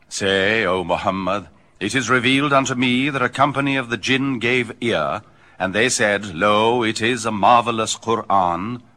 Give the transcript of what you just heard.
Say, O Muhammad, it is revealed unto me that a company of the jinn gave ear, and they said, Lo, it is a marvelous Qur'an,